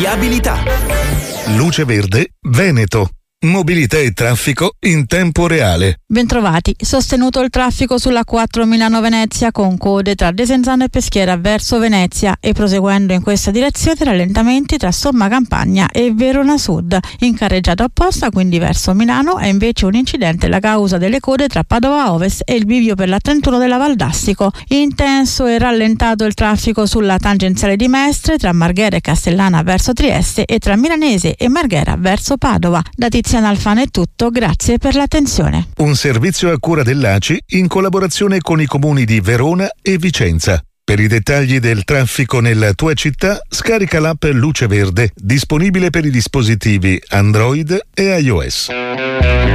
viabilità. Luce Verde Veneto. Mobilità e traffico in tempo reale. Bentrovati. Sostenuto il traffico sulla 4 Milano-Venezia con code tra Desenzano e Peschiera verso Venezia e proseguendo in questa direzione rallentamenti tra Somma Campagna e Verona Sud. In carreggiata opposta, quindi verso Milano, è invece un incidente la causa delle code tra Padova Ovest e il bivio per la 31 della Valdastico. Intenso e rallentato il traffico sulla tangenziale di Mestre tra Marghera e Castellana verso Trieste e tra Milanese e Marghera verso Padova. Da Tiziana Alfano è tutto, grazie per l'attenzione. Un servizio a cura dell'ACI in collaborazione con i comuni di Verona e Vicenza. Per i dettagli del traffico nella tua città, scarica l'app Luce Verde, disponibile per i dispositivi Android e iOS.